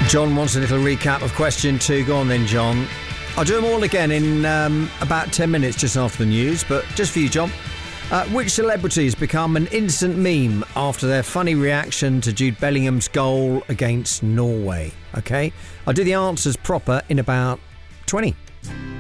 John wants a little recap of question 2. Go on then, John. I'll do them all again in about 10 minutes just after the news, but just for you, John. Which celebrities become an instant meme after their funny reaction to Jude Bellingham's goal against Norway? OK, I'll do the answers proper in about 20.